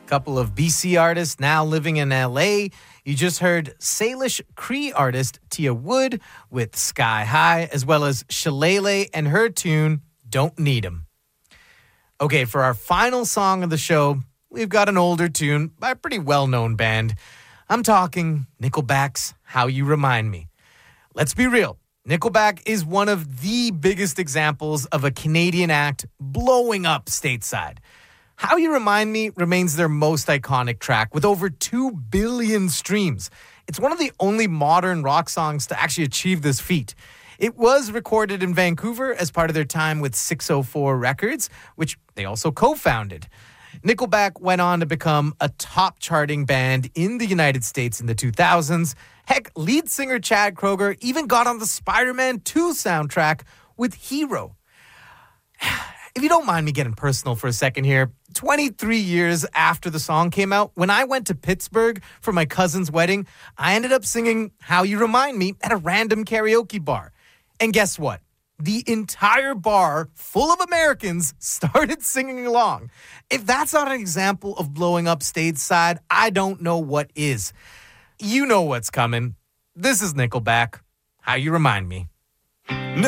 couple of BC artists now living in LA. You just heard Salish Cree artist Tia Wood with Sky High, as well as Shillelagh and her tune, Don't Need 'Em. Okay, for our final song of the show, we've got an older tune by a pretty well-known band. I'm talking Nickelback's How You Remind Me. Let's be real. Nickelback is one of the biggest examples of a Canadian act blowing up stateside. How You Remind Me remains their most iconic track with over 2 billion streams. It's one of the only modern rock songs to actually achieve this feat. It was recorded in Vancouver as part of their time with 604 Records, which they also co-founded. Nickelback went on to become a top charting band in the United States in the 2000s. Heck, lead singer Chad Kroeger even got on the Spider-Man 2 soundtrack with Hero. If you don't mind me getting personal for a second here, 23 years after the song came out, when I went to Pittsburgh for my cousin's wedding, I ended up singing How You Remind Me at a random karaoke bar. And guess what? The entire bar full of Americans started singing along. If that's not an example of blowing up stateside, I don't know what is. You know what's coming. This is Nickelback. How You Remind Me.